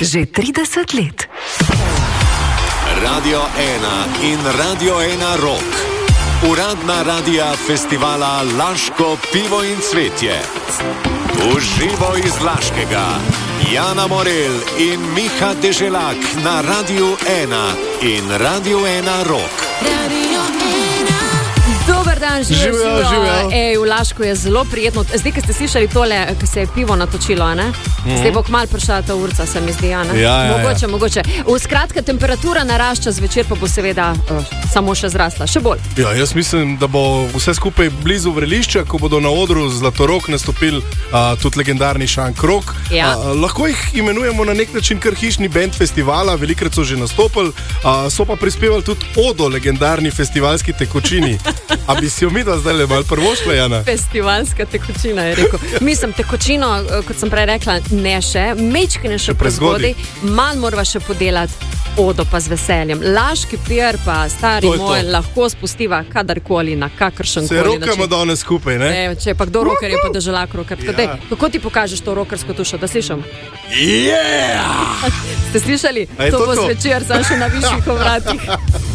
Že 30 let. Radio 1 in Radio 1 Rock. Uradna radija festivala Laško pivo in cvetje. Uživo iz Laškega. Jana Morel in Miha Deželak na Radio 1 in Radio 1 Rock. Dober dan, živijo. Ej, v Lašku je zelo prijetno. Zdaj, ko ste slišali tole, ko se je pivo natočilo, ne? Zdaj bo kmalu prišla ta urca, se mi zdi, ne? Ja. Mogoče. Skratka, temperatura narašča, zvečer pa bo seveda samo še zrasla, še bolj. Ja, jaz mislim, da bo vse skupaj blizu vrelišča, ko bodo na odru Zlatorog nastopili tudi legendarni Šank Rock. Ja. Lahko jih imenujemo na nek način kar hišni band festivala, velikrat so že nastopili, so pa prispevali tudi Odo, legendarni festivalski tekočini. A bi si jo midva zdaj le malo prvošla, Jana? Festivalska tekočina, je rekel. Mislim, tekočino, kot sem prej rekla, ne še, mečkine še prezgodaj, manj morava še podelati. Odo pa z veseljem. Laški pier pa, stari moj, lahko spustiva kadarkoli, na kakršen koli način. Se rokamo danes skupaj, ne? Če pa kdo roker je, pa Deželak roker. Ja. Kako ti pokažeš to rokersko tušo, da slišam? Yeah! Ste slišali? To bo zvečer, samo še na višjih obratih.